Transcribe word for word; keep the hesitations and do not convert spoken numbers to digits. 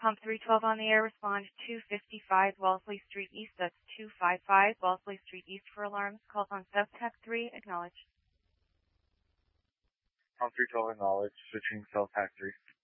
Pump three twelve on the air, respond two fifty-five Wellesley Street East. That's two fifty-five Wellesley Street East for alarms. Calls on SubTech three, acknowledge. Pump three twelve acknowledge, switching cell tech three.